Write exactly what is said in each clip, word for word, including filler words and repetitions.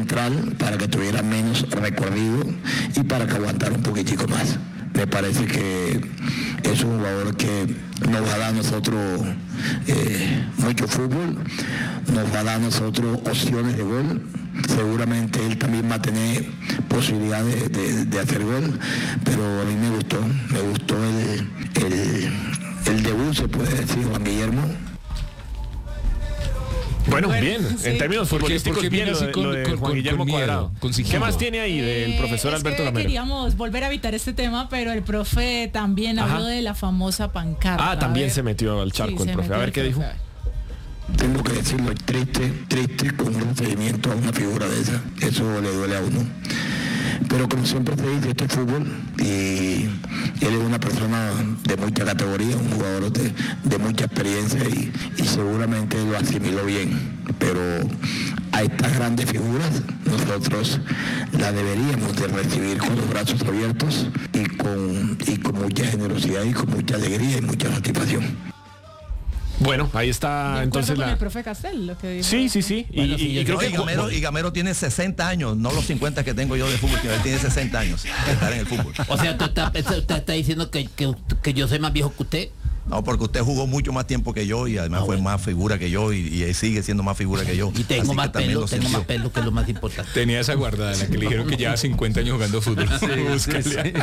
central para que tuviera menos recorrido y para que aguantara un poquitico más. Me parece que es un jugador que nos va a dar a nosotros eh, mucho fútbol, nos va a dar a nosotros opciones de gol. Seguramente él también va a tener posibilidad de, de, de hacer gol, pero a mí me gustó, me gustó el, el, el debut, se puede decir, Juan Guillermo. Bueno, Bueno, bien, sí. en términos futbolísticos, ¿Por qué bien viene lo así de, con- lo de con- Juan con- Guillermo con miedo, Cuadrado. con ¿Qué sigilo? más tiene ahí del Eh, profesor es Alberto que Gamero? Queríamos volver a evitar este tema, pero el profe también Ajá. habló de la famosa pancarta. Ah, A también ver. se metió al charco Sí, el se profe. A metió ver el qué dijo. profe, a ver. Tengo que decirlo, triste, triste con un recibimiento a una figura de esa. Eso le duele a uno. Pero como siempre se dice, esto es fútbol y él es una persona de mucha categoría, un jugador de, de mucha experiencia y, y seguramente lo asimiló bien. Pero a estas grandes figuras nosotros la deberíamos de recibir con los brazos abiertos y con, y con mucha generosidad y con mucha alegría y mucha satisfacción. Bueno, ahí De está acuerdo entonces con la... el profe Castel, lo que dijo. Sí, sí, sí. Y, Bueno, y- sí, y yo creo creo que... y Gamero, y Gamero tiene sesenta años, no los cincuenta que tengo yo de fútbol, sino él tiene sesenta años de estar en el fútbol. O sea, tú estás está, está diciendo que, que, que yo soy más viejo que usted. No, porque usted jugó mucho más tiempo que yo y además Ah, fue bueno. más figura que yo y, y él sigue siendo más figura que yo. Y tengo Así más que también pelo, lo tengo sintió. más pelo, que es lo más importante. Tenía esa guardada, la que le dijeron que lleva cincuenta años jugando fútbol. Búscale.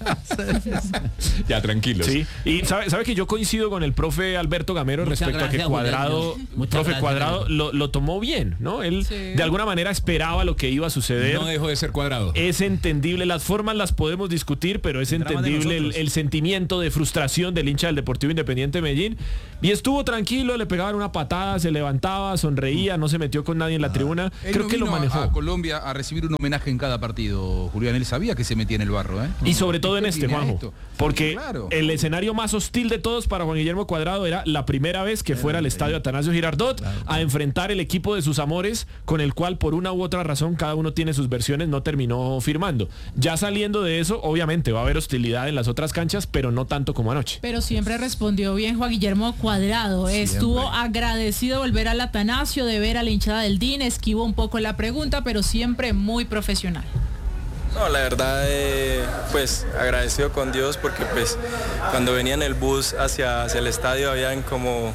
Ya, tranquilos. Sí, y sabe, sabe que yo coincido con el profe Alberto Gamero Muchas respecto a que gracias, Cuadrado, Julián. Muchas profe gracias, Cuadrado Julián. lo, lo tomó bien, ¿no? Él Sí. de alguna manera esperaba lo que iba a suceder. No dejó de ser Cuadrado. Es entendible, las formas las podemos discutir, pero es drama de entendible el, nosotros. el sentimiento de frustración del hincha del Deportivo Independiente de Medellín. Y estuvo tranquilo, le pegaban una patada, se levantaba, sonreía, no se metió con nadie en la tribuna. Él Creo no que lo vino a- manejó. a Colombia a recibir un homenaje en cada partido, Julián. Él sabía que se metía en el barro, ¿eh? Y sobre todo en ¿Qué este, tiene Juanjo. esto? Porque Claro. el escenario más hostil de todos para Juan Guillermo Cuadrado era la primera vez que fuera al estadio Atanasio Girardot a enfrentar el equipo de sus amores, con el cual por una u otra razón cada uno tiene sus versiones, no terminó firmando. Ya saliendo de eso, obviamente va a haber hostilidad en las otras canchas, pero no tanto como anoche. Pero siempre respondió bien Juan Guillermo Cuadrado. Estuvo agradecido de volver al Atanasio, de ver a la hinchada del D I N, esquivó un poco la pregunta, pero siempre muy profesional. No, la verdad, eh, pues agradecido con Dios porque pues cuando venía en el bus hacia, hacia el estadio habían como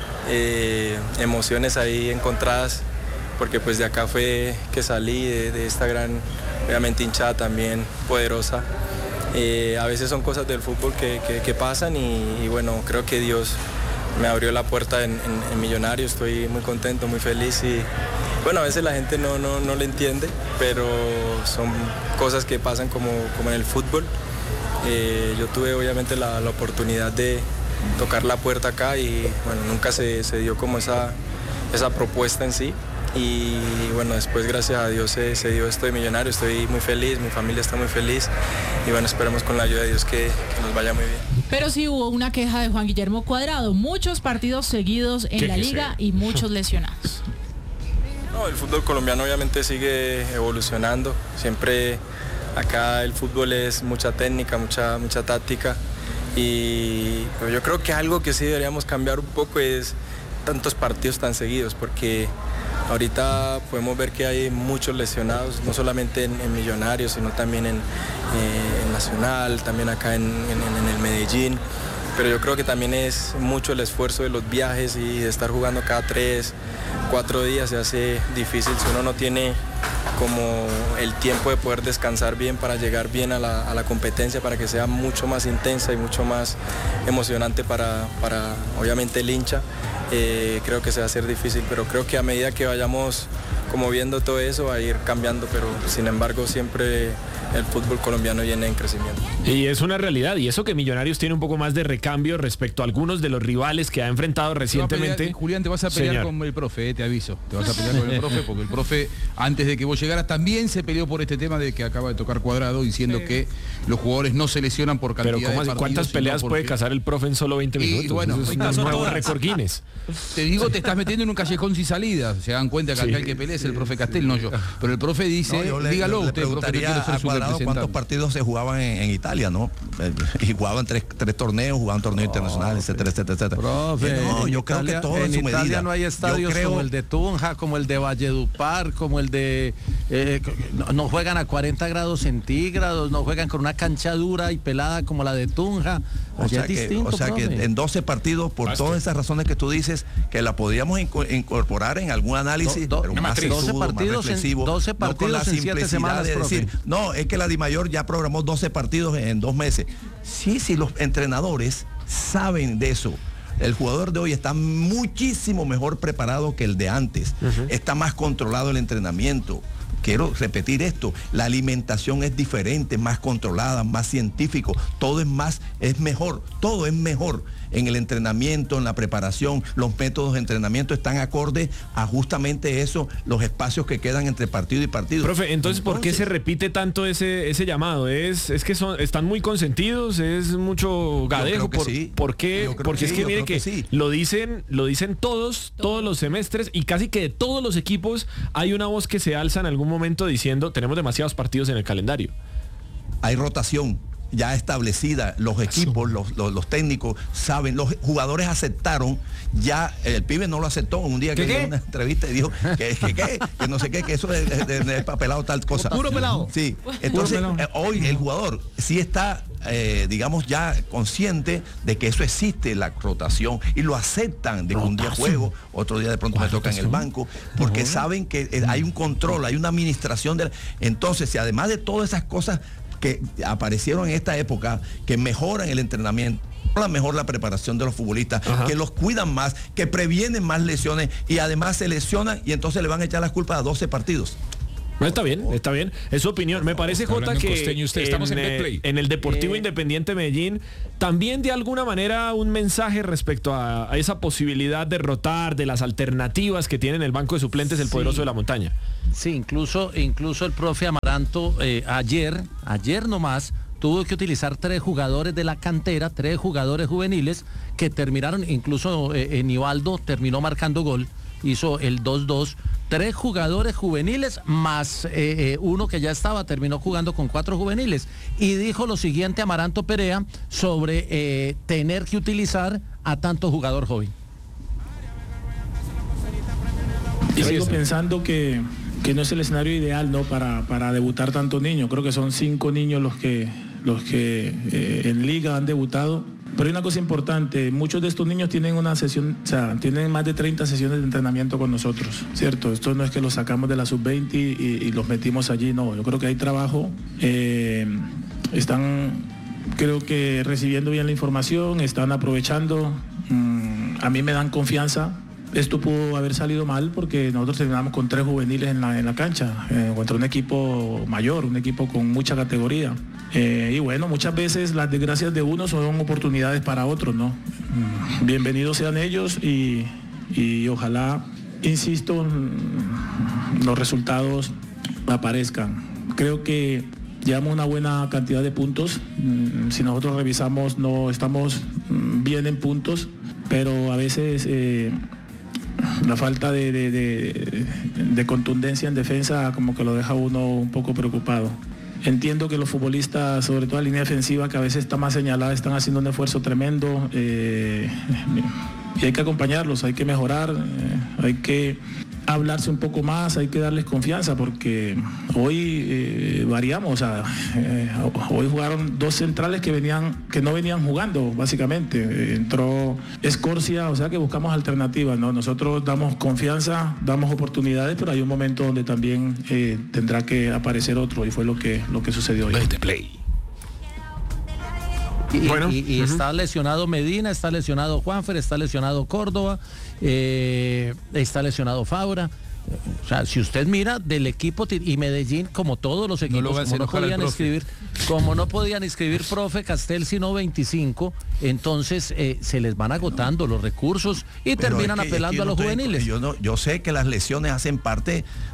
eh, emociones ahí encontradas, porque pues de acá fue que salí, de, de esta gran, obviamente hinchada también poderosa. Eh, a veces son cosas del fútbol que, que, que pasan y, y bueno, creo que Dios me abrió la puerta en, en, en Millonarios, estoy muy contento, muy feliz y bueno, a veces la gente no, no, no le entiende, pero son cosas que pasan como, como en el fútbol. Eh, yo tuve obviamente la, la oportunidad de tocar la puerta acá y bueno, nunca se, se dio como esa, esa propuesta en sí. Y bueno, después gracias a Dios se, se dio esto de Millonarios, estoy muy feliz, mi familia está muy feliz y bueno, esperemos con la ayuda de Dios que, que nos vaya muy bien. Pero sí hubo una queja de Juan Guillermo Cuadrado, muchos partidos seguidos en ¿Qué la que liga sé? y muchos lesionados. No, el fútbol colombiano obviamente sigue evolucionando. Siempre acá el fútbol es mucha técnica, mucha, mucha táctica. Y pero yo creo que algo que sí deberíamos cambiar un poco es tantos partidos tan seguidos, porque ahorita podemos ver que hay muchos lesionados, no solamente en, en Millonarios, sino también en, eh, en Nacional, también acá en, en, en el Medellín. Pero yo creo que también es mucho el esfuerzo de los viajes y de estar jugando cada tres, cuatro días se hace difícil si uno no tiene como el tiempo de poder descansar bien para llegar bien a la, a la competencia, para que sea mucho más intensa y mucho más emocionante para, para obviamente el hincha. Eh, creo que se va a hacer difícil, pero creo que a medida que vayamos como viendo todo eso va a ir cambiando, pero sin embargo siempre el fútbol colombiano viene en crecimiento. Y es una realidad, y eso que Millonarios tiene un poco más de recambio respecto a algunos de los rivales que ha enfrentado Te va a recientemente. pelear, Julián, te vas a pelear Señor. con el profe, eh, te aviso. Te vas a pelear con el profe porque el profe, antes de que vos llegaras, también se peleó por este tema de que acaba de tocar Cuadrado, diciendo que los jugadores no se lesionan por cantidad Pero ¿cómo de así? partidos, ¿Cuántas sino peleas puede porque- cazar el profe en solo veinte Y, minutos? bueno, Eso es cazó un nuevo todas. récord Guinness. Te digo, te estás metiendo en un callejón sin salida. Se dan cuenta que Sí. acá el que pelea es hace el profe Castel, no yo. Pero el profe dice, No, yo le, dígalo le usted, profe, que preguntaría quiero ser a su Cuadrado cuántos representante. partidos se jugaban en, en Italia, ¿no? Y jugaban tres, tres torneos, jugaban torneos internacionales, etcétera, etcétera, etcétera. Profe, Eh, no, en yo creo Italia, que todo en en su Italia medida. no hay estadios Yo creo- como el de Tunja, como el de Valledupar, como el de... eh, no, no juegan a cuarenta grados centígrados, no juegan con una cancha dura y pelada como la de Tunja. O Allá sea, es que, distinto, o sea que profe. en doce partidos, por Basta. todas esas razones que tú dices, que la podríamos inco- incorporar en algún análisis, Do- do- pero una más matriz. doce sesudo, más partidos en- reflexivo, doce no con partidos la en siete simplicidad semanas, de decir, profe. no, es que la DiMayor ya programó doce partidos en dos meses. Sí, sí, los entrenadores saben de eso. El jugador de hoy está muchísimo mejor preparado que el de antes. Está más controlado el entrenamiento. Quiero repetir esto, la alimentación es diferente, más controlada, más científico, todo es más, es mejor, todo es mejor en el entrenamiento, en la preparación, los métodos de entrenamiento están acordes a justamente eso, los espacios que quedan entre partido y partido. Profe, entonces, ¿por qué se repite tanto ese ese llamado? ¿Es, es que son, están muy consentidos? ¿Es mucho gadejo? creo que ¿Por, sí. ¿por qué? Yo creo Porque que es sí, que yo mire creo que, que sí. lo dicen lo dicen todos, todos los semestres, y casi que de todos los equipos hay una voz que se alza en algún momento diciendo tenemos demasiados partidos en el calendario. Hay rotación ya establecida, los equipos, los, los, los técnicos saben, los jugadores aceptaron, ya el pibe no lo aceptó un día que dio una entrevista y dijo que, que, que, que no sé qué, que eso es, es, es, es papelado tal cosa. Puro pelado. Sí, entonces Puro pelado. eh, hoy el jugador sí está, eh, digamos, ya consciente de que eso existe, la rotación, y lo aceptan de que un día juego, otro día de pronto me toca en el banco, porque saben que eh, hay un control, hay una administración de la... Entonces, si además de todas esas cosas que aparecieron en esta época, que mejoran el entrenamiento, mejor la preparación de los futbolistas, Ajá. que los cuidan más, que previenen más lesiones y además se lesionan y entonces le van a echar las culpas a doce partidos. No, está bien, está bien. Es su opinión. Me parece, Está Jota, hablando en que costeño usted. Estamos en eh, Betplay. en el Deportivo Eh. Independiente Medellín también de alguna manera un mensaje respecto a, a esa posibilidad de rotar, de las alternativas que tiene en el banco de suplentes el Sí. poderoso de la montaña. Sí, incluso, incluso el profe Amaranto eh, ayer, ayer nomás, tuvo que utilizar tres jugadores de la cantera, tres jugadores juveniles que terminaron, incluso eh, Nivaldo terminó marcando gol, hizo el dos dos, tres jugadores juveniles más eh, eh, uno que ya estaba, terminó jugando con cuatro juveniles. Y dijo lo siguiente Amaranto Perea sobre eh, tener que utilizar a tanto jugador joven. Yo sigo pensando que, que no es el escenario ideal, ¿no? para, para debutar tantos niños. Creo que son cinco niños los que, los que eh, en liga han debutado. Pero hay una cosa importante, muchos de estos niños tienen una sesión, o sea, tienen más de treinta sesiones de entrenamiento con nosotros, ¿cierto? Esto no es que los sacamos de la sub veinte y, y los metimos allí, no. Yo creo que hay trabajo, eh, están, creo que recibiendo bien la información, están aprovechando, mm, a mí me dan confianza. Esto pudo haber salido mal porque nosotros terminamos con tres juveniles en la, en la cancha, eh, contra un equipo mayor, un equipo con mucha categoría. Eh, y bueno, muchas veces las desgracias de unos son oportunidades para otros, ¿no? Mm, bienvenidos sean ellos y, y ojalá, insisto, mm, los resultados aparezcan. Creo que llevamos una buena cantidad de puntos. Mm, si nosotros revisamos, no estamos mm, bien en puntos, pero a veces... Eh, la falta de, de, de, de contundencia en defensa como que lo deja uno un poco preocupado. Entiendo que los futbolistas, sobre todo la línea defensiva, que a veces está más señalada, están haciendo un esfuerzo tremendo eh, y hay que acompañarlos, hay que mejorar, eh, hay que hablarse un poco más, hay que darles confianza porque hoy eh, variamos, o sea, eh, hoy jugaron dos centrales que venían, que no venían jugando básicamente. Eh, entró Escorcia, o sea que buscamos alternativas, ¿no? Nosotros damos confianza, damos oportunidades, pero hay un momento donde también eh, tendrá que aparecer otro y fue lo que, lo que sucedió hoy. Y, Bueno, y- y ujú. está lesionado Medina, está lesionado Juanfer, está lesionado Córdoba, eh, está lesionado Fabra. O sea, si usted mira del equipo ti- y Medellín, como todos los equipos, lo va a como hacer no enojar al podían profe. escribir, como no podían escribir profe Castel sino veinticinco, entonces eh, se les van agotando los recursos y Pero terminan es que- es que apelando yo a no los estoy en- juveniles. Yo, no, yo sé que las lesiones hacen parte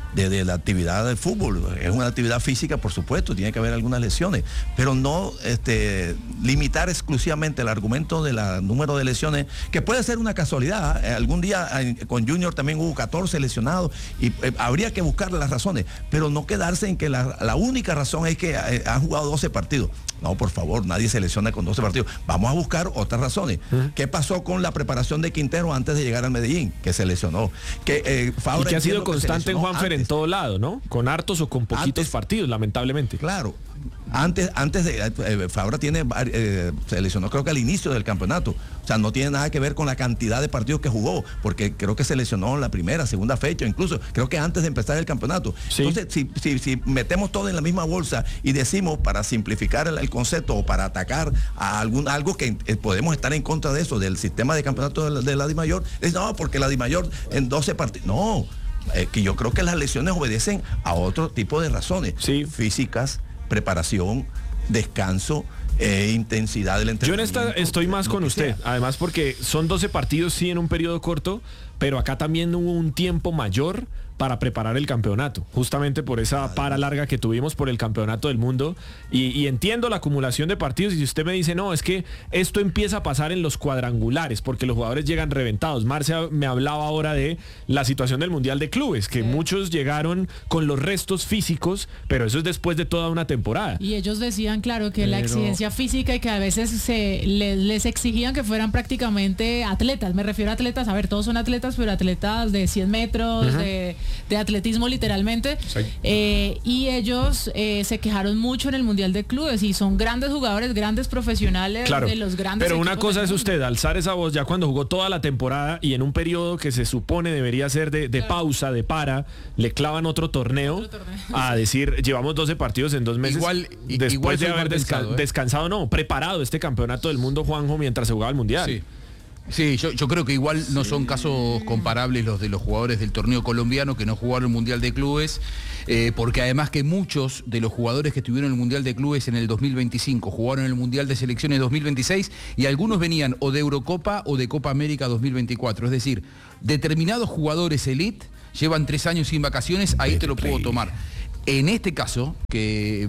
de, de la actividad del fútbol. Es una actividad física, por supuesto, tiene que haber algunas lesiones, pero no este, limitar exclusivamente el argumento del número de lesiones, que puede ser una casualidad. Eh, algún día eh, con Junior también hubo catorce lesionados y eh, habría que buscar las razones, pero no quedarse en que la, la única razón es que eh, han jugado doce partidos. No, por favor, nadie se lesiona con doce partidos. Vamos a buscar otras razones. Uh-huh. ¿Qué pasó con la preparación de Quintero antes de llegar al Medellín? Que se lesionó. Que, eh, Fabra, y que ha sido constante en Juanfer en todo lado, ¿no? Con hartos o con poquitos antes, partidos, lamentablemente. Claro. Antes, antes de eh, Fabra tiene eh, se lesionó creo que al inicio del campeonato. O sea, no tiene nada que ver con la cantidad de partidos que jugó, porque creo que se lesionó en la primera, segunda fecha, incluso creo que antes de empezar el campeonato. Sí. Entonces, si, si, si metemos todo en la misma bolsa y decimos, para simplificar el, el concepto o para atacar a algún algo que eh, podemos estar en contra de eso, del sistema de campeonato de la, de la DIMAYOR, es no, porque la DIMAYOR en doce partidos. No, eh, que yo creo que las lesiones obedecen a otro tipo de razones, sí, físicas, preparación, descanso, eh, intensidad del entrenamiento. Yo en esta estoy más con usted, sea. Además porque son doce partidos sí en un periodo corto, pero acá también hubo un tiempo mayor para preparar el campeonato, justamente por esa para larga que tuvimos por el campeonato del mundo, y, y entiendo la acumulación de partidos, y si usted me dice, no, es que esto empieza a pasar en los cuadrangulares, porque los jugadores llegan reventados. Marcia me hablaba ahora de la situación del Mundial de Clubes, que sí, muchos llegaron con los restos físicos, pero eso es después de toda una temporada. Y ellos decían, claro, que pero... la exigencia física y que a veces se les, les exigían que fueran prácticamente atletas, me refiero a atletas, a ver, todos son atletas, pero atletas de cien metros, uh-huh, de... de atletismo literalmente, sí, eh, y ellos eh, se quejaron mucho en el Mundial de Clubes y son grandes jugadores, grandes profesionales, claro, de los grandes. Pero una cosa es usted alzar esa voz ya cuando jugó toda la temporada y en un periodo que se supone debería ser de, de claro, pausa, de para, le clavan otro torneo, otro torneo. A decir, llevamos doce partidos en dos meses, igual, después igual de haber desca pensado, ¿eh? descansado, no, preparado este campeonato del mundo, Juanjo, mientras se jugaba el Mundial. Sí. Sí, yo, yo creo que igual no son casos comparables los de los jugadores del torneo colombiano que no jugaron el Mundial de Clubes, eh, porque además que muchos de los jugadores que estuvieron en el Mundial de Clubes en el dos mil veinticinco jugaron en el Mundial de Selecciones dos mil veintiséis y algunos venían o de Eurocopa o de Copa América dos mil veinticuatro. Es decir, determinados jugadores elite llevan tres años sin vacaciones, ahí te lo puedo tomar. En este caso, que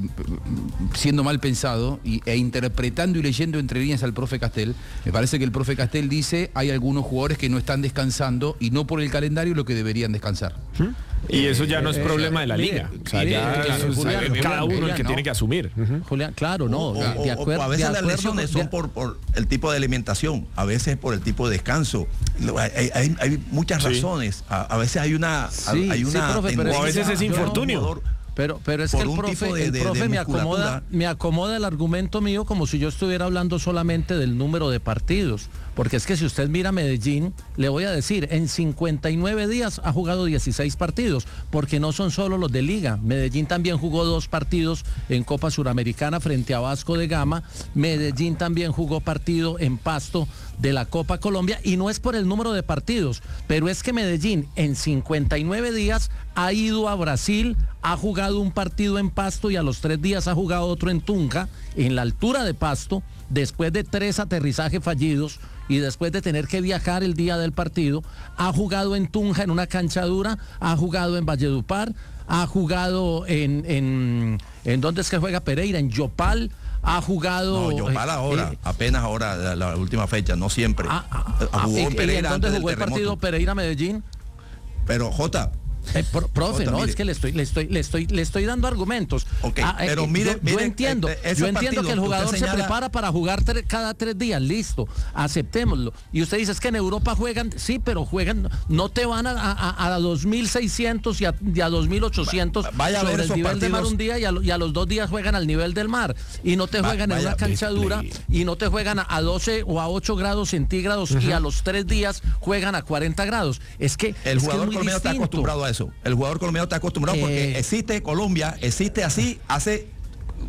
siendo mal pensado y, e interpretando y leyendo entre líneas al profe Castel, me parece que el profe Castel dice hay algunos jugadores que no están descansando y no por el calendario lo que deberían descansar. ¿Mm? Y eso ya no es eh, problema de la liga. O sea, ya es Julián, cada uno Julián, el que no, tiene que asumir. Uh-huh. Julián, claro, no. O, o, de acuerdo, o a veces las lesiones son por, por el tipo de alimentación, a veces por el tipo de descanso. Hay, hay, hay muchas razones. Sí. A, a veces hay una, sí, hay una sí, profe, pero a veces es infortunio. Pero, pero es que el profe, de, el profe de, de me, acomoda, me acomoda el argumento mío como si yo estuviera hablando solamente del número de partidos. Porque es que si usted mira Medellín, le voy a decir, en cincuenta y nueve días ha jugado dieciséis partidos, porque no son solo los de Liga. Medellín también jugó dos partidos en Copa Suramericana frente a Vasco de Gama. Medellín también jugó partido en Pasto de la Copa Colombia, y no es por el número de partidos, pero es que Medellín en cincuenta y nueve días ha ido a Brasil, ha jugado un partido en Pasto y a los tres días ha jugado otro en Tunja, en la altura de Pasto, después de tres aterrizajes fallidos y después de tener que viajar el día del partido. Ha jugado en Tunja en una cancha dura, ha jugado en Valledupar, ha jugado en, en, ¿en dónde es que juega Pereira? En Yopal. Ha jugado... No, Yopal ahora, eh, apenas ahora, la, la última fecha, no siempre. Ah, ah, jugó ah, en Pereira. ¿En dónde jugó el partido Pereira-Medellín? Pero, Jota... Eh, pro, profe, Jota, no, mire. es que le estoy, le estoy, le estoy, le estoy dando argumentos. Okay, ah, pero eh, mire, yo, mire, yo entiendo, eh, yo entiendo que el jugador que señala... se prepara para jugar tre cada tres días, listo, aceptémoslo. Y usted dice, es que en Europa juegan, sí, pero juegan, no te van a, a, a dos mil seiscientos y a, y a dos mil ochocientos vaya sobre a ver el nivel partidos... del mar un día, y a, y a los dos días juegan al nivel del mar. Y no te juegan Va, en una cancha dura, y no te juegan a, a doce o a ocho grados centígrados, uh-huh, y a los tres días juegan a cuarenta grados. Es que el es jugador que es colombiano está acostumbrado a eso. El jugador colombiano está acostumbrado eh... porque existe Colombia, existe así hace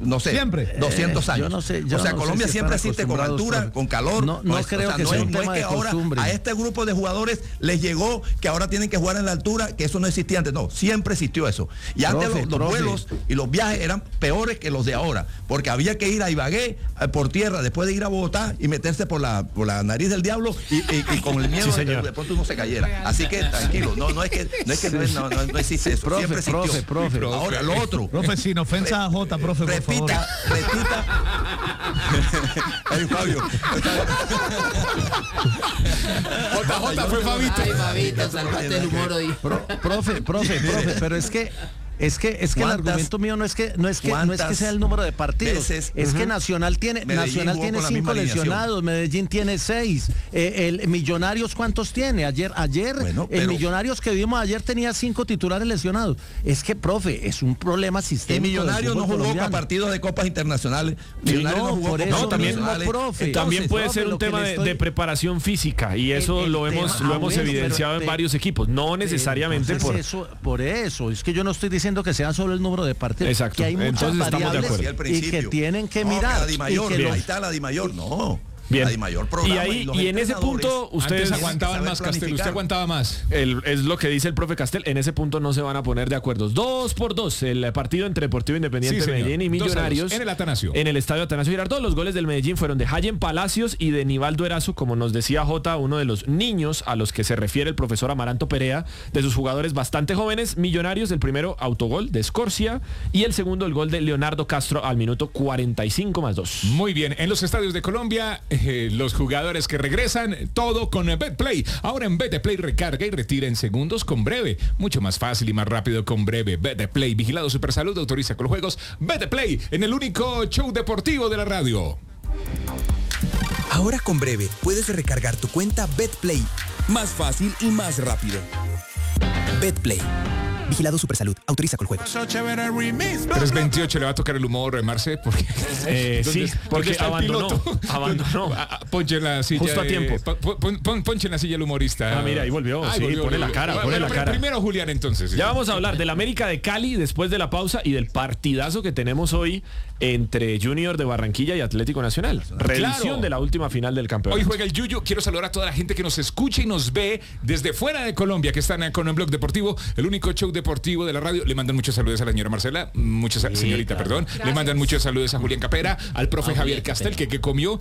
no sé, siempre. doscientos años. Yo no sé, yo o sea, no sé Colombia si siempre están existe con altura, acostumbrados, con calor. No, no es, creo o sea, que no sea es, un no tema es de que ahora costumbre. a este grupo de jugadores les llegó que ahora tienen que jugar en la altura, que eso no existía antes. No, siempre existió eso. Y antes Profe, los, los profe. vuelos y los viajes eran peores que los de ahora, porque había que ir a Ibagué eh, por tierra después de ir a Bogotá y meterse por la, por la nariz del diablo y, y- y con el miedo Sí, de que señor. de pronto uno se cayera. Así que tranquilo, no, no es que no, es que no, es- no, no- no existe eso, Profe, siempre existió. profe, profe. Ahora, lo otro. Profe, sin ofensa a Jota, profe, por favor. Repita, repita. Ay, Fabio. J J fue Fabito. Ay, Fabito, salvaste el humor hoy. Pro- profe, profe, profe, pero es que es que es que el ¿Cuántas- argumento mío no es que no es que no es que cuántas sea el número de partidos, veces, es que ujú, Nacional tiene Medellín Nacional jugó tiene con la cinco misma alineación? lesionados, Medellín tiene seis, eh, el Millonarios ¿cuántos tiene? Ayer ayer Bueno, el pero- Millonarios que vimos ayer tenía cinco titulares lesionados. Es que profe, es un problema Y sistémico. Millonarios del no fútbol jugó colombiano. para partidos de copas internacionales. Sí, Millonarios no, no jugó por copas eso No, también- mismo, internacionales. profe. También Entonces, puede profe, ser lo un que tema le de, estoy- de preparación física y eso El- el lo hemos tema- lo ah, hemos bueno, evidenciado pero- en varios equipos, no necesariamente Entonces, por eso, por eso, es que yo no estoy diciendo que sea solo el número de partidos, Exacto, que hay muchas entonces estamos de variables acuerdo. Sí, al y principio. que tienen que No, mirar. la Di Mayor, y que ahí los- está la Di Mayor, no. Bien. La Di Mayor Y programa. ahí los y en ese entrenadores punto ustedes Antes aguantaban saber más, Castel. Usted planificar. aguantaba más. El- es lo que dice el profe Castel. En ese punto no se van a poner de acuerdo. Dos por dos. El partido entre Deportivo Independiente Sí, señor. Medellín y Dos a dos. Millonarios. En el Atanasio. En el estadio Atanasio Girardot. Los goles del Medellín fueron de Hayen Palacios y de Nivaldo Erazo, como nos decía Jota, uno de los niños a los que se refiere el profesor Amaranto Perea, de sus jugadores bastante jóvenes. Millonarios, el primero autogol de Escorcia y el segundo el gol de Leonardo Castro al minuto cuarenta y cinco más dos. Muy bien, en los estadios de Colombia, eh, los jugadores que regresan, todo con BetPlay. Ahora en BetPlay recarga y retira en segundos con Breve. Mucho más fácil y más rápido con Breve. BetPlay, vigilado Supersalud, autoriza con los juegos. BetPlay, en el único show deportivo de la radio. Ahora con Breve puedes recargar tu cuenta BetPlay. Más fácil y más rápido. BetPlay. Vigilado Supersalud. Autoriza con juegos. tres veintiocho le va a tocar el humor, Marce, porque Eh, ¿dónde- sí, dónde porque está el abandonó, piloto? abandonó. Ah, ah, Ponche en la silla. Justo a de- tiempo. pon- pon- pon- ponche en la silla el humorista. Ah, mira, ahí volvió, sí, pone la cara, Bueno, pone la pero cara. Primero Julián, entonces. Ya vamos a hablar del América de Cali después de la pausa y del partidazo que tenemos hoy entre Junior de Barranquilla y Atlético Nacional. Revisión Claro. de la última final del campeonato. Hoy juega el Yuyu. Quiero saludar a toda la gente que nos escucha y nos ve desde fuera de Colombia, que están con el Blog Deportivo, el único show deportivo de la radio. Le mandan muchos saludos a la señora Marcela, muchas señorita, claro. perdón. Le mandan muchos saludos a Julián Capera, al profe A Javier Julián Castel, Capera. que, que comió,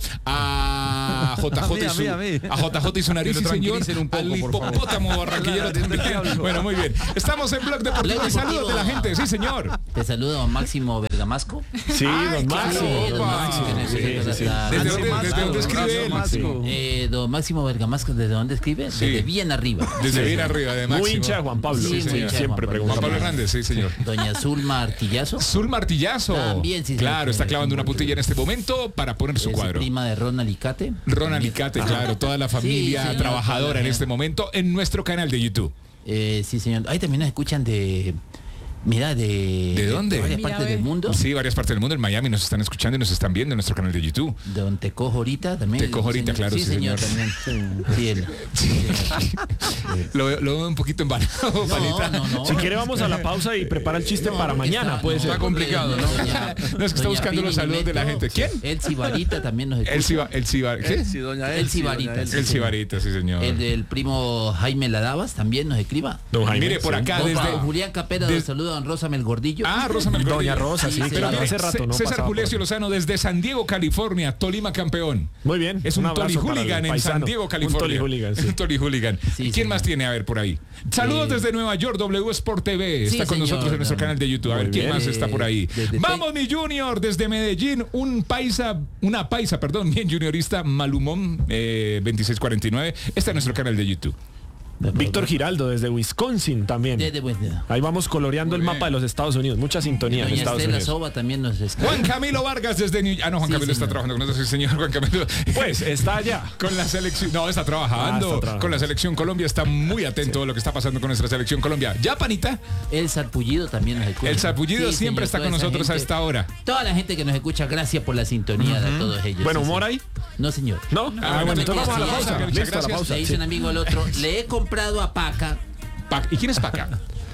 a J J y A mí, su, a mí, a mí. a J J y su nariz, Que lo sí, señor, tranquilicen un poco, al por favor. hipopótamo barranquillero también. Bueno, muy bien. Estamos en Blog Deportivo Blog y saludos de la Deportivo. gente, sí, señor. Te saludo don Máximo Bergamasco. Sí, Ay, don claro, Máximo. Sí, don don opa. Máximo, que nos Sí, escucha sí, sí. la- ¿Desde la- dónde, la- desde dónde escribe él? Eh, don Máximo Bergamasco, ¿desde dónde escribe? Sí. Desde bien arriba. Desde bien arriba, de Máximo. Muy hincha de Juan Pablo. Sí, Sí, muy señor. hincha de Siempre Juan pregunta. Juan Pablo por- Hernández, sí, señor. Doña Zulma Artillazo. Zul Martillazo. También, sí, Claro, señor. está clavando una puntilla en este momento para poner su Es cuadro. prima de Ron Alicate. Ron Alicate, claro, toda la familia Sí, señor, trabajadora toda la en gente. este momento en nuestro canal de YouTube. Eh, sí, señor. Ahí también nos escuchan de... Mira, de... ¿De dónde? varias Mira, partes ve. del mundo. Sí, varias partes del mundo. En Miami nos están escuchando y nos están viendo en nuestro canal de YouTube. De don Te Cojo Ahorita también. Te Cojo Ahorita, Sí, claro, sí, señor. señor. También. Sí, él. Lo, veo- lo veo un poquito embarado, No, Palita. no, no. Si quiere vamos a la pausa y prepara el chiste No, para porque mañana, está- puede no, ser. Está complicado, ¿no? doña- No, es que está doña buscando los Pili saludos de la Nimeto, gente. ¿Quién? El Cibarita también nos escucha. El Ciba, el Ciba, ¿qué? Sí, doña El Elsie, Cibarita, doña sí, El señor. Cibarita, sí, señor. El del primo Jaime Ladavas también nos escriba. Don Jaime, Mire, por sí. acá Don desde... Julián Capera des- nos saluda a don Rosa Melgordillo. Ah, Rosa Melgordillo. Doña Rosa, sí, Sí, claro. señor. Hace rato no César pasaba por Julesio aquí. Lozano desde San Diego, California, Tolima campeón. Muy bien. Es un, Tolly abrazo para el Hooligan en paisano. San Diego, Un California. Tolly Hooligan, Es sí. un Tolly Hooligan. Sí, ¿Y quién señor. más tiene? A ver, por ahí. Saludos Eh, desde Nueva York, W Sport T V. sí, Está con señor. nosotros en nuestro canal de YouTube. A ver, Muy ¿quién bien. más está por ahí? Desde- Vamos, mi Junior, desde Medellín. Un paisa, una paisa, perdón, bien juniorista, Malumón, eh, veintiséis cuarenta y nueve. Está en nuestro canal de YouTube. Víctor Giraldo desde Wisconsin también. Desde buen día. Ahí vamos coloreando el Muy mapa bien. de los Estados Unidos. Mucha sintonía en Doña Estados Estela Unidos. Soba también nos escribe. Juan Camilo Vargas desde New Ah, no, Juan Sí, Camilo está señor. trabajando con nosotros, sí, señor Juan Camilo. Pues está allá. Con la selección, no, está trabajando, Ah, está trabajando. con la selección Colombia, está muy atento a lo que está pasando con nuestra selección Colombia. ¿Ya, Panita? El Sarpullido también nos escucha. El Sarpullido Sí, siempre señor, está toda con esa nosotros a gente- esta hora. Toda la gente que nos escucha, gracias por la sintonía de todos ellos. Bueno, sí, humor sí. ahí. No, señor. ¿No? Ah, Ah, bueno, entonces vamos a la pausa. Muchas Listo, a la gracias. pausa. Le dice Sí. un amigo al otro, le he comprado a Paca. Pa- ¿Y quién es Paca?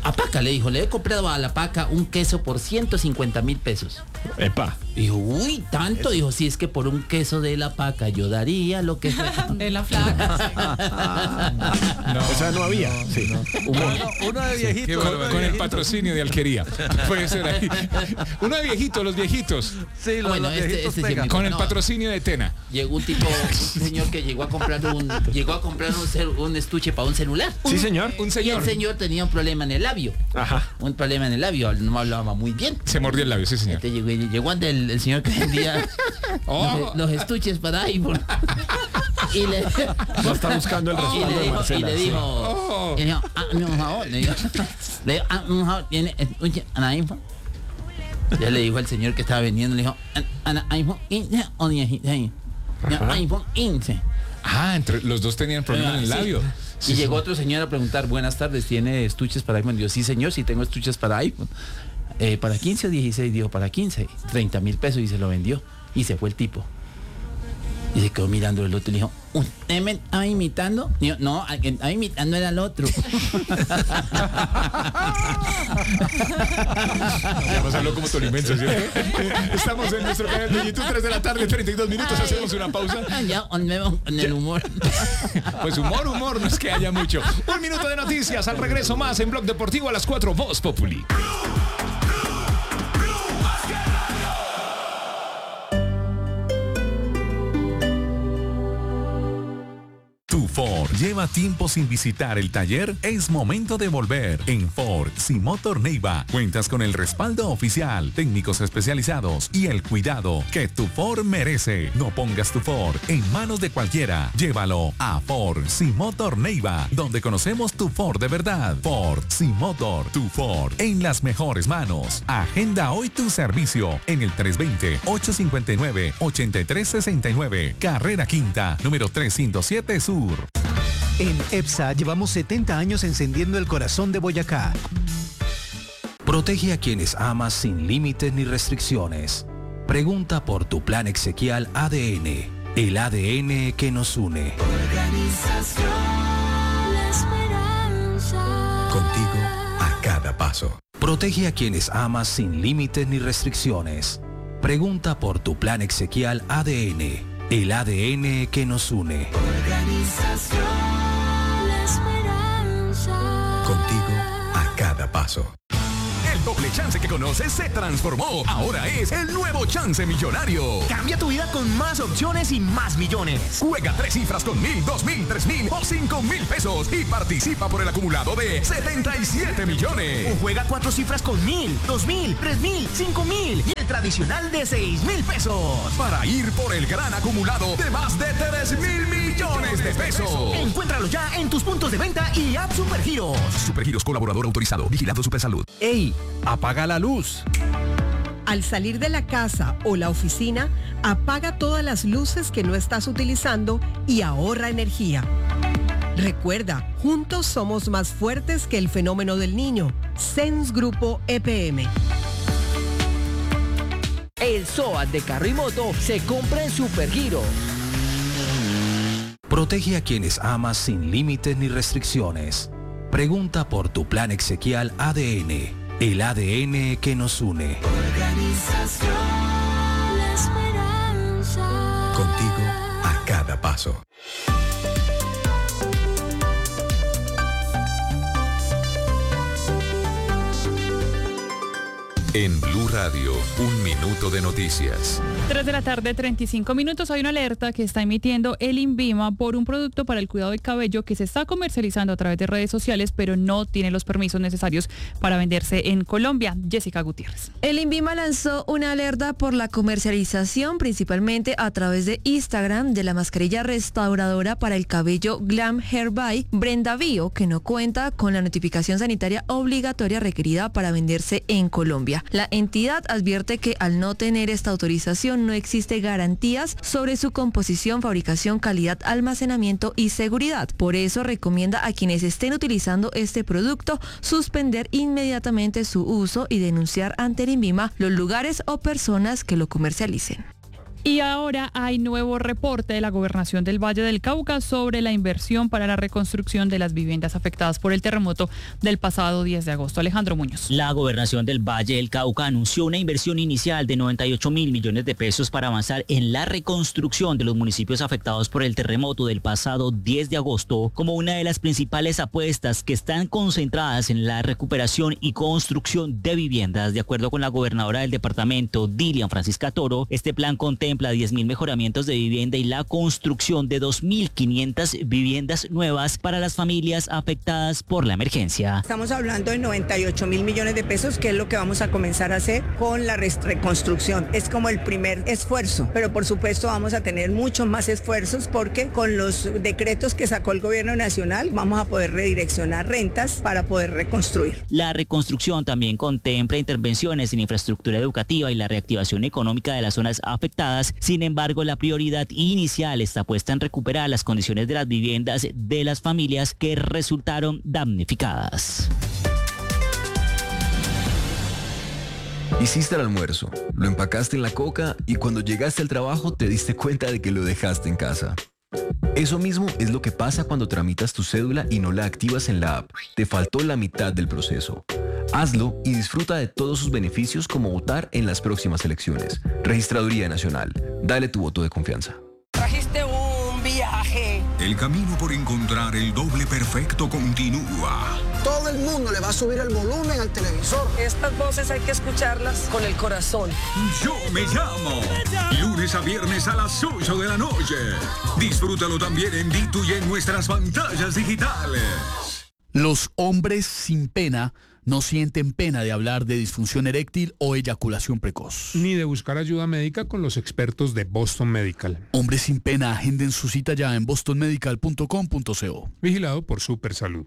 A Paca le dijo, le he comprado a la Paca un queso por ciento cincuenta mil pesos. Epa. Dijo, uy, tanto. Dijo, si es que por un queso de la Paca yo daría lo que... De la flaca. No, o sea, no había. No, sí. no. Uno, uno de viejitos. Con, con el patrocinio de Alquería. Puede ser ahí. Uno de viejitos, los viejitos. Sí, los, Bueno, los este- viejitos este sí pegan. Con el No. patrocinio de Tena. Llegó un tipo, un señor que llegó a comprar un, llegó a comprar un, cel- un estuche para un celular. Sí, señor. Un Y el señor. señor tenía un problema en el labio. Ajá. Un problema en el labio, no hablaba muy bien. Se mordió el labio, sí, señor. Este llegó, llegó ante el, el señor que vendía Oh. los, los estuches para iPhone. Y le, No está buscando el y respaldo le de dijo, y Marcela. le sí. dijo, Oh. y le dijo, ah, no, por favor, le dijo, le dijo, ah, por favor, tiene estuche a iPhone. Ya le dijo al señor que estaba vendiendo, le dijo, ¿a la iPhone quince o dieciséis? Ajá. iPhone quince. Ah, entre los dos tenían problema en el Sí. labio. Sí, Y sí. llegó otro señor a preguntar, buenas tardes, ¿tiene estuches para iPhone? Digo, sí señor, sí tengo estuches para iPhone. Eh, ¿Para quince o dieciséis? Dijo, para quince. treinta mil pesos y se lo vendió. Y se fue el tipo. Y se quedó mirando el otro y le dijo, ¿usted me estaba imitando? Dijo, no, al que estaba imitando era el otro. Ya nos habló como tolimense, ¿cierto? Estamos en nuestro canal de YouTube, tres de la tarde, treinta y dos minutos. Hacemos una pausa. Ya, volvemos con el humor. Pues humor, humor, no es que haya mucho. Un minuto de noticias, al regreso más en Blog Deportivo a las cuatro, Voz Populi. Tu Ford lleva tiempo sin visitar el taller, es momento de volver. En Ford Simotor Neiva cuentas con el respaldo oficial, técnicos especializados y el cuidado que tu Ford merece. No pongas tu Ford en manos de cualquiera, llévalo a Ford Simotor Neiva, donde conocemos tu Ford de verdad. Ford Simotor, tu Ford en las mejores manos. Agenda hoy tu servicio en el tres dos cero, ocho cinco nueve, ocho tres seis nueve, Carrera Quinta, número trescientos siete Sur. En EPSA llevamos setenta años encendiendo el corazón de Boyacá. Protege a quienes amas sin límites ni restricciones. Pregunta por tu plan exequial A D N, el A D N que nos une. Organización La Esperanza. Contigo a cada paso. Protege a quienes amas sin límites ni restricciones. Pregunta por tu plan exequial A D N, el A D N que nos une. Organización La Esperanza. Contigo a cada paso. El doble chance que conoces se transformó. Ahora es el nuevo chance millonario. Cambia tu vida con más opciones y más millones. Juega tres cifras con mil, dos mil, tres mil o cinco mil pesos y participa por el acumulado de setenta y siete millones. O juega cuatro cifras con mil, dos mil, tres mil, cinco mil y el tradicional de seis mil pesos. Para ir por el gran acumulado de más de tres mil millones de pesos. Encuéntralo ya en tus puntos de venta y app Supergiros. Supergiros, colaborador autorizado, vigilado Supersalud. ¡Ey! Apaga la luz. Al salir de la casa o la oficina, apaga todas las luces que no estás utilizando y ahorra energía. Recuerda, juntos somos más fuertes que el fenómeno del niño. Sens Grupo E P M. El SOAT de carro y moto se compra en Supergiros. Protege a quienes amas sin límites ni restricciones. Pregunta por tu plan exequial A D N, el A D N que nos une. Organización La Esperanza. Contigo a cada paso. En Blue Radio, un minuto de noticias. tres de la tarde, treinta y cinco minutos. Hay una alerta que está emitiendo el INVIMA por un producto para el cuidado del cabello que se está comercializando a través de redes sociales, pero no tiene los permisos necesarios para venderse en Colombia. Jessica Gutiérrez. El INVIMA lanzó una alerta por la comercialización, principalmente a través de Instagram, de la mascarilla restauradora para el cabello Glam Hair by Brenda Bio, que no cuenta con la notificación sanitaria obligatoria requerida para venderse en Colombia. La entidad advierte que al no tener esta autorización no existe garantías sobre su composición, fabricación, calidad, almacenamiento y seguridad. Por eso recomienda a quienes estén utilizando este producto suspender inmediatamente su uso y denunciar ante el INVIMA los lugares o personas que lo comercialicen. Y ahora hay nuevo reporte de la Gobernación del Valle del Cauca sobre la inversión para la reconstrucción de las viviendas afectadas por el terremoto del pasado diez de agosto. Alejandro Muñoz. La Gobernación del Valle del Cauca anunció una inversión inicial de noventa y ocho mil millones de pesos para avanzar en la reconstrucción de los municipios afectados por el terremoto del pasado diez de agosto, como una de las principales apuestas que están concentradas en la recuperación y construcción de viviendas. De acuerdo con la gobernadora del departamento, Dilian Francisca Toro, este plan contempla diez mil mejoramientos de vivienda y la construcción de dos mil quinientas viviendas nuevas para las familias afectadas por la emergencia. Estamos hablando de noventa y ocho mil millones de pesos, que es lo que vamos a comenzar a hacer con la reconstrucción. Es como el primer esfuerzo, pero por supuesto vamos a tener muchos más esfuerzos porque con los decretos que sacó el gobierno nacional vamos a poder redireccionar rentas para poder reconstruir. La reconstrucción también contempla intervenciones en infraestructura educativa y la reactivación económica de las zonas afectadas. Sin embargo, la prioridad inicial está puesta en recuperar las condiciones de las viviendas de las familias que resultaron damnificadas. Hiciste el almuerzo, lo empacaste en la coca y cuando llegaste al trabajo te diste cuenta de que lo dejaste en casa. Eso mismo es lo que pasa cuando tramitas tu cédula y no la activas en la app. Te faltó la mitad del proceso. Hazlo y disfruta de todos sus beneficios como votar en las próximas elecciones. Registraduría Nacional. Dale tu voto de confianza. Trajiste un viaje. El camino por encontrar el doble perfecto continúa. Todo el mundo le va a subir el volumen al televisor. Estas voces hay que escucharlas con el corazón. Yo me llamo. Lunes a viernes a las ocho de la noche. Disfrútalo también en Ditu y en nuestras pantallas digitales. Los hombres sin pena no sienten pena de hablar de disfunción eréctil o eyaculación precoz. Ni de buscar ayuda médica con los expertos de Boston Medical. Hombres sin pena, agenden su cita ya en boston medical punto com punto co. Vigilado por Supersalud.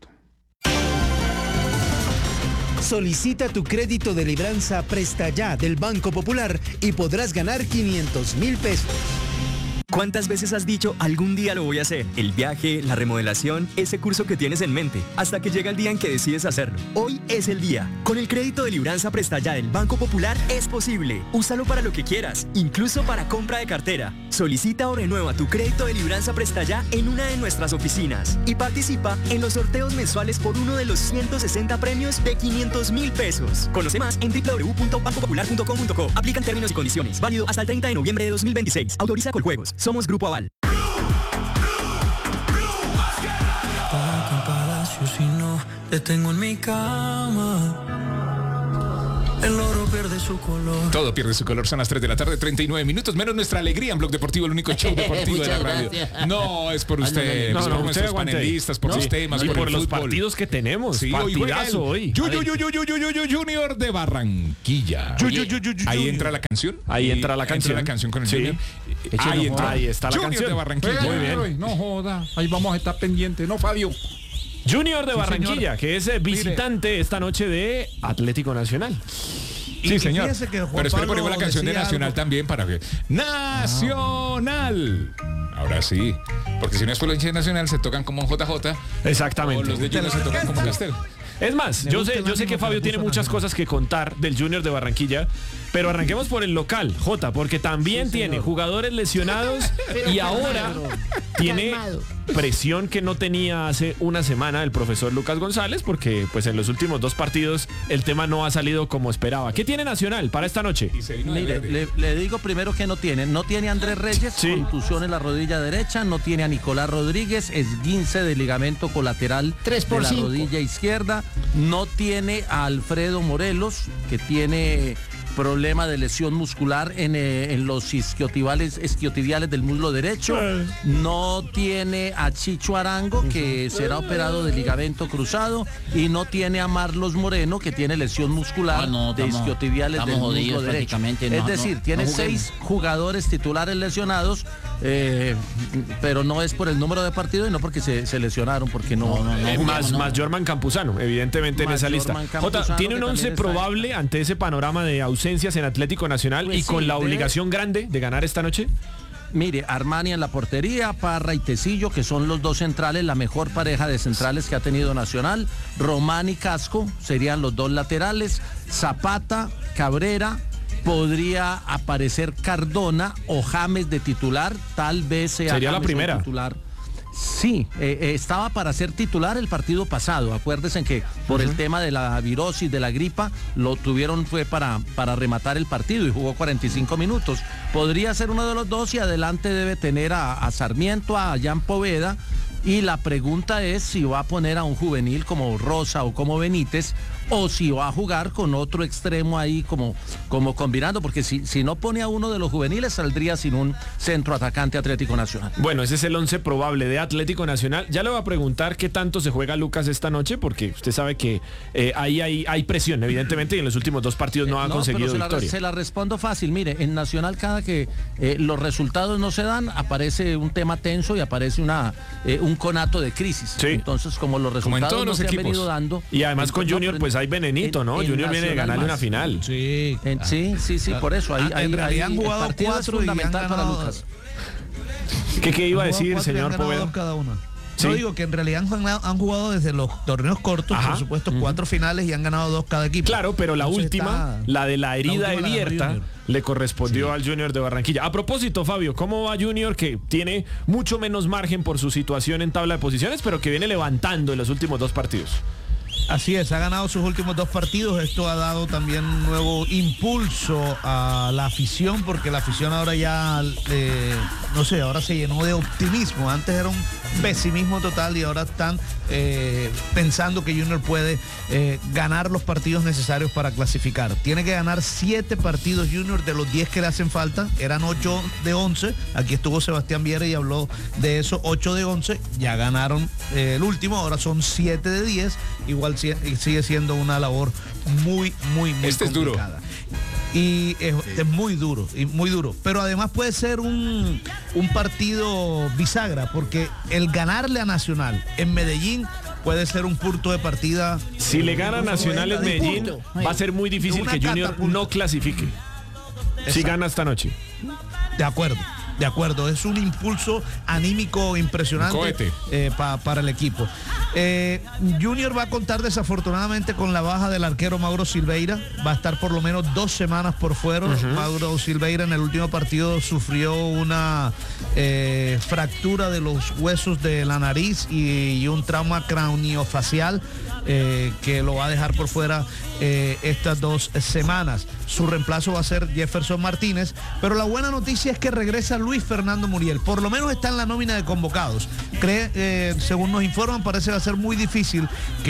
Solicita tu crédito de libranza Presta Ya del Banco Popular y podrás ganar quinientos mil pesos. ¿Cuántas veces has dicho algún día lo voy a hacer? El viaje, la remodelación, ese curso que tienes en mente, hasta que llega el día en que decides hacerlo. Hoy es el día. Con el crédito de libranza Presta Ya del Banco Popular es posible. Úsalo para lo que quieras, incluso para compra de cartera. Solicita o renueva tu crédito de libranza Presta Ya en una de nuestras oficinas y participa en los sorteos mensuales por uno de los ciento sesenta premios de quinientos mil pesos. Conoce más en doble u doble u doble u punto banco popular punto com punto co. Aplican términos y condiciones. Válido hasta el treinta de noviembre de dos mil veintiséis. Autoriza Coljuegos. Somos Grupo Aval. Si no te tengo en mi cama, el oro pierde su color. Todo pierde su color, son las tres de la tarde, treinta y nueve minutos, menos nuestra alegría en Blog Deportivo, el único show deportivo de la radio. Gracias. No, es por usted, no, no, por no, nuestros aguante. panelistas, por No, los temas, y por, por el los fútbol. partidos que tenemos. Sí, hoy juega el Partidazo hoy. Yu- Yu- Yu- Yu- Yu- Yu- Yu- Junior de Barranquilla. Yu- Yu- Yu- Yu- Yu- Ahí Yu- entra la canción. Ahí entra la canción. Entra la canción con el Sí. Junior. Échale, Ahí no entra. joda. Ahí está la Junior canción. de Barranquilla. Muy bien. Ay, No joda, ahí vamos a estar pendientes, ¿no, Fabio? Junior de Sí, Barranquilla, señor. que es eh, visitante esta noche de Atlético Nacional. Sí, señor. fíjese que Juan Pero espero Pablo ponemos la canción de decía Nacional algo. también para que... ¡Nacional! Ahora sí. Porque si no es por la hincha de Nacional, se tocan como J J. Exactamente. O los de Junior se tocan como Castel. Es más, Me yo gusta sé, el yo sé ánimo que que Fabio le tiene puso muchas cosas que contar del Junior de Barranquilla, pero arranquemos por el local, Jota, porque también Sí, tiene señor. jugadores lesionados Pero y calmado, ahora tiene calmado. presión que no tenía hace una semana el profesor Lucas González, porque pues en los últimos dos partidos el tema no ha salido como esperaba. ¿Qué tiene Nacional para esta noche? Mire, le, le digo primero que no tiene. No tiene a Andrés Reyes, contusión en la rodilla derecha. No tiene a Nicolás Rodríguez, esguince de ligamento colateral Tres por de la cinco. rodilla izquierda. No tiene a Alfredo Morelos, que tiene problema de lesión muscular en, eh, en los isquiotibiales, isquiotibiales del muslo derecho. No tiene a Chicho Arango, que será operado de ligamento cruzado. Y no tiene a Marlos Moreno, que tiene lesión muscular Ah, no, de estamos- isquiotibiales del estamos muslo jodidos derecho. prácticamente, Es no, decir, no, tiene no juguemos. seis jugadores titulares lesionados, eh, pero no es por el número de partidos y no porque se, se lesionaron, porque no... Eh, más, más Jorman Campuzano, evidentemente en Más esa lista. Jorman Jota, Campuzano, ¿tiene un que once también está ahí. probable ante ese panorama de ausencias en Atlético Nacional Pues y con sí, la debe- obligación grande de ganar esta noche? Mire, Armani en la portería, Parra y Tecillo, que son los dos centrales, la mejor pareja de centrales que ha tenido Nacional. Román y Casco serían los dos laterales. Zapata, Cabrera podría aparecer Cardona o James de titular, tal vez sea Sería James la primera. titular. Sí, eh, eh, estaba para ser titular el partido pasado. Acuérdense que por uh-huh. el tema de la virosis, de la gripa, lo tuvieron fue para, para rematar el partido y jugó cuarenta y cinco minutos. Podría ser uno de los dos y adelante debe tener a, a Sarmiento, a Jan Poveda. Y la pregunta es si va a poner a un juvenil como Rosa o como Benítez o si va a jugar con otro extremo ahí como, como combinando, porque si, si no pone a uno de los juveniles saldría sin un centro atacante Atlético Nacional. Bueno, ese es el once probable de Atlético Nacional. Ya le voy a preguntar qué tanto se juega Lucas esta noche, porque usted sabe que eh, ahí hay, hay presión, evidentemente, y en los últimos dos partidos no eh, ha no, conseguido pero se victoria. La, se la respondo fácil. Mire, en Nacional cada que eh, los resultados no se dan, aparece un tema tenso y aparece una eh, un conato de crisis. Sí. Entonces, como los resultados como no se equipos. han venido dando. Y además con Junior, pues hay venenito, ¿no? Junior viene de ganarle una final. Sí, en, sí, sí, sí, por eso. Ahí, en ahí, realidad ahí, han jugado el partido cuatro es fundamental para Lucas. ¿Qué, qué iba a decir, señor Poveda? Cada uno. ¿Sí? Yo digo que en realidad han jugado, han jugado desde los torneos cortos, Ajá. por supuesto, uh-huh. cuatro finales y han ganado dos cada equipo. Claro, pero la Entonces última, está, la de la herida la abierta, le correspondió sí. al Junior de Barranquilla. A propósito, Fabio, ¿cómo va Junior, que tiene mucho menos margen por su situación en tabla de posiciones, pero que viene levantando en los últimos dos partidos? Así es, ha ganado sus últimos dos partidos. Esto ha dado también un nuevo impulso a la afición, porque la afición ahora ya, eh, no sé, ahora se llenó de optimismo. Antes era un pesimismo total y ahora están eh, pensando que Junior puede eh, ganar los partidos necesarios para clasificar. Tiene que ganar siete partidos Junior de los diez que le hacen falta. Eran ocho de once. Aquí estuvo Sebastián Viera y habló de eso. ocho de once. Ya ganaron eh, el último. Ahora son siete de diez. Igual sigue siendo una labor muy, muy, muy este complicada. Es duro. Y es, es muy duro, y muy duro. Pero además puede ser un, un partido bisagra, porque el ganarle a Nacional en Medellín puede ser un punto de partida. Si le gana Nacional en Medellín, va a ser muy difícil que Junior catapulta. no clasifique. Exacto. Si gana esta noche. De acuerdo. De acuerdo, es un impulso anímico impresionante eh, pa, para el equipo. Eh, Junior va a contar desafortunadamente con la baja del arquero Mauro Silveira. Va a estar por lo menos dos semanas por fuera. Uh-huh. Mauro Silveira en el último partido sufrió una eh, fractura de los huesos de la nariz y, y un trauma craneofacial eh, que lo va a dejar por fuera eh, estas dos semanas. Su reemplazo va a ser Jefferson Martínez, pero la buena noticia es que regresa Luis Fernando Muriel. Por lo menos está en la nómina de convocados. Cree, eh, según nos informan, parece que va a ser muy difícil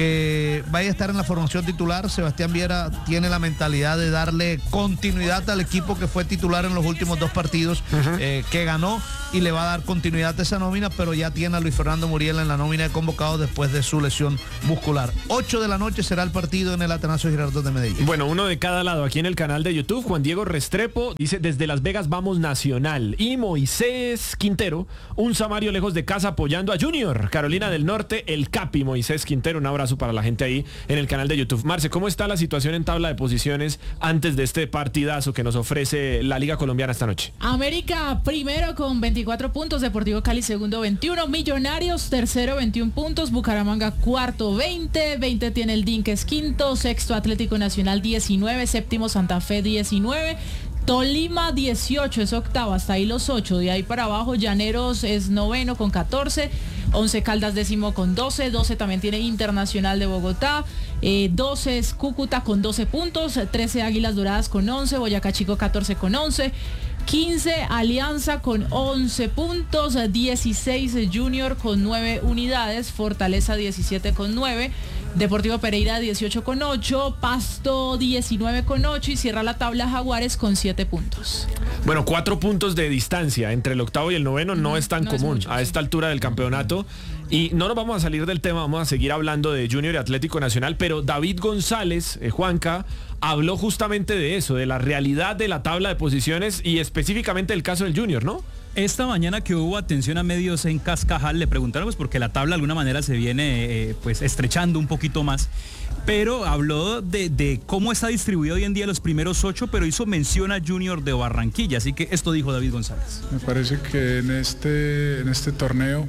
que vaya a estar en la formación titular. Sebastián Viera tiene la mentalidad de darle continuidad al equipo que fue titular en los últimos dos partidos, uh-huh. eh, que ganó, y le va a dar continuidad a esa nómina, pero ya tiene a Luis Fernando Muriel en la nómina de convocados después de su lesión muscular. ocho de la noche será el partido en el Atanasio Girardot de Medellín. Bueno, uno de cada lado. Aquí en el canal de YouTube, Juan Diego Restrepo dice: desde Las Vegas vamos Nacional. Y Moisés Quintero, un samario lejos de casa apoyando a Junior. Carolina del Norte, el Capi Moisés Quintero. Un abrazo para la gente ahí en el canal de YouTube. Marce, ¿cómo está la situación en tabla de posiciones antes de este partidazo que nos ofrece la Liga Colombiana esta noche? América primero con veinticuatro puntos, Deportivo Cali segundo veintiuno, Millonarios tercero veintiún puntos, Bucaramanga cuarto veinte, veinte tiene el Dinques quinto, sexto Atlético Nacional diecinueve, séptimo Santa Fe diecinueve, Tolima dieciocho, es octavo, hasta ahí los ocho, de ahí para abajo Llaneros es noveno con catorce, once Caldas décimo con doce, doce también tiene Internacional de Bogotá, eh, doce es Cúcuta con doce puntos, trece Águilas Doradas con once, Boyacá Chico catorce con once, quince Alianza con once puntos, dieciséis Junior con nueve unidades, Fortaleza diecisiete con nueve, Deportivo Pereira dieciocho con ocho, Pasto diecinueve con ocho y cierra la tabla Jaguares con siete puntos. Bueno, cuatro puntos de distancia entre el octavo y el noveno no, no es tan no común es mucho, a esta sí. altura del campeonato. Y no nos vamos a salir del tema, vamos a seguir hablando de Junior y Atlético Nacional, pero David González, eh, Juanca, habló justamente de eso, de la realidad de la tabla de posiciones y específicamente el caso del Junior, ¿no? Esta mañana que hubo atención a medios en Cascajal, le preguntaron pues porque la tabla de alguna manera se viene eh, pues estrechando un poquito más, pero habló de, de cómo está distribuido hoy en día los primeros ocho, pero hizo mención a Junior de Barranquilla, así que esto dijo David González. Me parece que en este, en este torneo,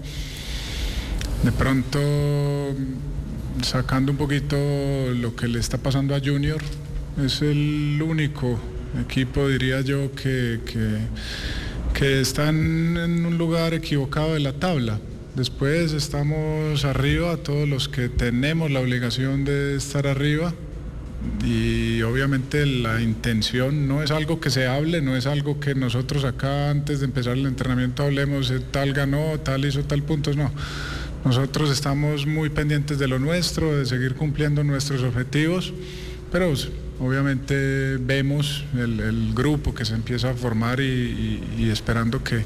de pronto, sacando un poquito lo que le está pasando a Junior, es el único equipo diría yo que, que, que están en un lugar equivocado de la tabla. Después estamos arriba, todos los que tenemos la obligación de estar arriba, y obviamente la intención no es algo que se hable, no es algo que nosotros acá antes de empezar el entrenamiento hablemos, eh, tal ganó, tal hizo tal puntos, no. Nosotros estamos muy pendientes de lo nuestro, de seguir cumpliendo nuestros objetivos, pero pues, obviamente vemos el, el grupo que se empieza a formar y, y, y esperando que,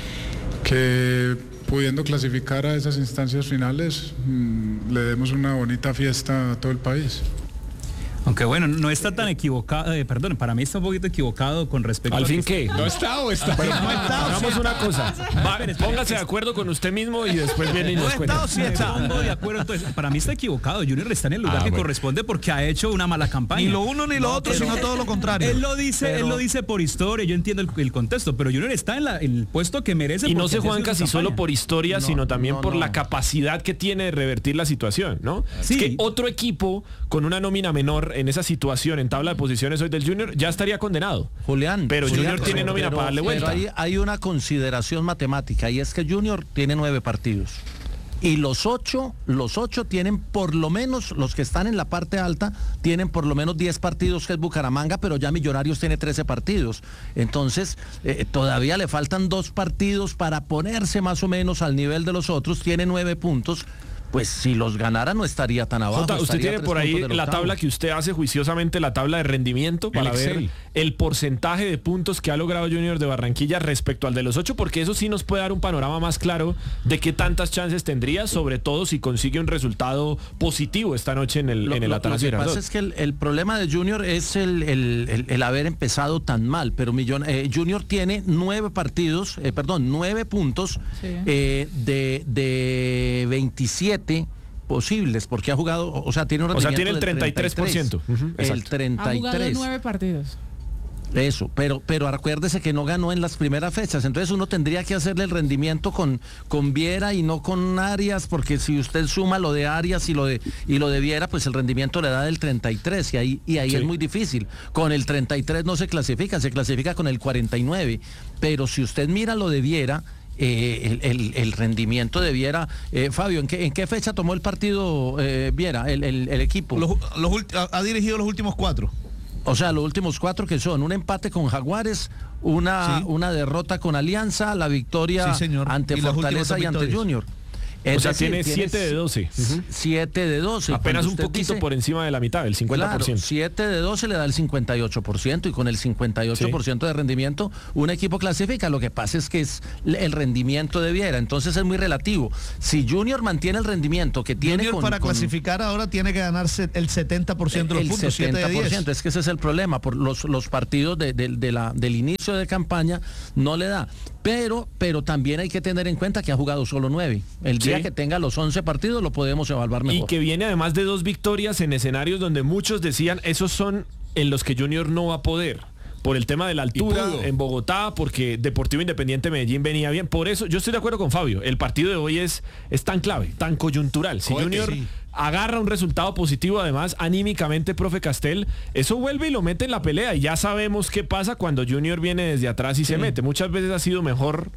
que pudiendo clasificar a esas instancias finales, mmm, le demos una bonita fiesta a todo el país. Aunque bueno, no está tan equivocado, eh, perdón, para mí está un poquito equivocado con respecto ¿Al a... fin qué? ¿No está o está? Pero no está. Hagamos una cosa. Va, póngase de acuerdo con usted mismo y después viene y nos cuenta. No está o sí está. Me pongo de acuerdo, entonces, para mí está equivocado. Junior está en el lugar ah, que bueno. corresponde porque ha hecho una mala campaña. Ni lo uno ni lo no, otro, sino todo lo contrario. Él lo dice, pero... él lo dice por historia, yo entiendo el, el contexto, pero Junior está en, la, en el puesto que merece. Y no se juegan casi solo por historia, no, sino también no, por no. la capacidad que tiene de revertir la situación, ¿no? Sí. Es que otro equipo con una nómina menor en esa situación en tabla de posiciones hoy del Junior ya estaría condenado. Julián, pero Julián, Junior tiene nómina pero, para darle vuelta. Pero hay, hay una consideración matemática y es que Junior tiene nueve partidos y los ocho, los ocho tienen por lo menos, los que están en la parte alta tienen por lo menos diez partidos, que es Bucaramanga, pero ya Millonarios tiene trece partidos. Entonces eh, todavía le faltan dos partidos para ponerse más o menos al nivel de los otros. Tiene nueve puntos. Pues si los ganara no estaría tan abajo. Jota, usted tiene por ahí la tabla que usted hace juiciosamente, la tabla de rendimiento para ver el porcentaje de puntos que ha logrado Junior de Barranquilla respecto al de los ocho, porque eso sí nos puede dar un panorama más claro de qué tantas chances tendría, sobre todo si consigue un resultado positivo esta noche en el, lo, en el lo, Atanasio Girardot. Lo que pasa Girardot. es que el, el problema de Junior es el, el, el, el haber empezado tan mal, pero Millon, eh, Junior tiene nueve partidos, eh, perdón, nueve puntos sí. eh, de, de veintisiete posibles, porque ha jugado, o sea, tiene un rendimiento o sea, tiene el treinta y tres por ciento. Uh-huh, el treinta y tres. Ha jugado nueve partidos. Eso, pero, pero acuérdese que no ganó en las primeras fechas, entonces uno tendría que hacerle el rendimiento con, con Viera y no con Arias, porque si usted suma lo de Arias y lo de, y lo de Viera, pues el rendimiento le da del treinta y tres y ahí, y ahí sí. es muy difícil. Con el treinta y tres no se clasifica, se clasifica con el cuarenta y nueve, pero si usted mira lo de Viera, Eh, el, el, el rendimiento de Viera, eh, Fabio, ¿en qué, ¿en qué fecha tomó el partido eh, Viera, el, el, el equipo? Los, los, ha dirigido los últimos cuatro. O sea, los últimos cuatro que son un empate con Jaguares, una, sí. una derrota con Alianza, la victoria sí, ante y Fortaleza y ante Junior. Es o sea, decir, tiene siete de doce. siete de doce. Apenas un poquito dice, por encima de la mitad, el cincuenta por ciento. Claro, siete de doce le da el cincuenta y ocho por ciento y con el cincuenta y ocho por ciento sí. de rendimiento un equipo clasifica. Lo que pasa es que es el rendimiento de Viera, entonces es muy relativo. Si Junior mantiene el rendimiento que tiene Junior con, para con, ahora ahora tiene que ganarse el setenta por ciento de los el puntos. setenta por ciento, es que ese es el problema. Por los, los partidos de, de, de la, del inicio de campaña no le da. Pero, pero también hay que tener en cuenta que ha jugado solo nueve. El día sí. que tenga los once partidos lo podemos evaluar mejor. Y que viene además de dos victorias en escenarios donde muchos decían esos son en los que Junior no va a poder. Por el tema de la altura en Bogotá, porque Deportivo Independiente Medellín venía bien. Por eso yo estoy de acuerdo con Fabio. El partido de hoy es, es tan clave, tan coyuntural. Si Joder, Junior sí. agarra un resultado positivo, además, anímicamente, profe Castel, eso vuelve y lo mete en la pelea. Y ya sabemos qué pasa cuando Junior viene desde atrás y sí. se mete. Muchas veces ha sido mejor